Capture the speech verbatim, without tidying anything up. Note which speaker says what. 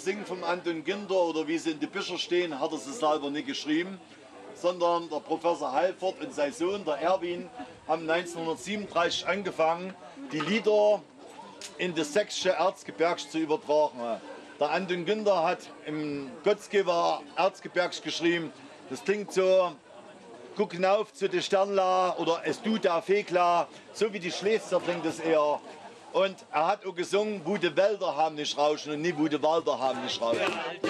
Speaker 1: singen vom Anton Ginter oder wie sie in die Bücher stehen, hat er sie selber nicht geschrieben, sondern der Professor Halford und sein Sohn, der Erwin, haben neunzehnhundertsiebenunddreißig angefangen, die Lieder in das sächsische Erzgebirge zu übertragen. Der Anton Ginter hat im Gottesgeber Erzgebirge geschrieben, das klingt so: guck hinauf zu den Sternla oder es tut der Fekla, so wie die Schleszer klingt es eher. Und er hat auch gesungen, wo die Wälder haben nicht rauschen und nicht wo die Wälder haben nicht rauschen.